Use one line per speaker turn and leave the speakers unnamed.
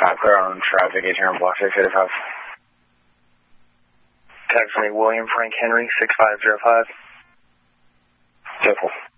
Clear on traffic, 8 here on block 685. Taxi William Frank Henry, 6505. Careful.